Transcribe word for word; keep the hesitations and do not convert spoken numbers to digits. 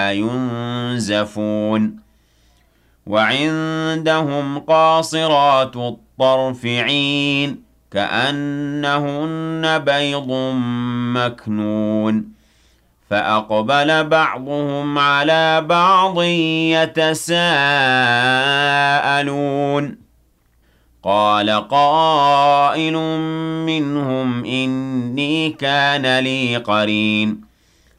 ينزفون وعندهم قاصرات الطرف عين كأنهن بيض مكنون فأقبل بعضهم على بعض يتساءلون قال قائل منهم إني كان لي قرين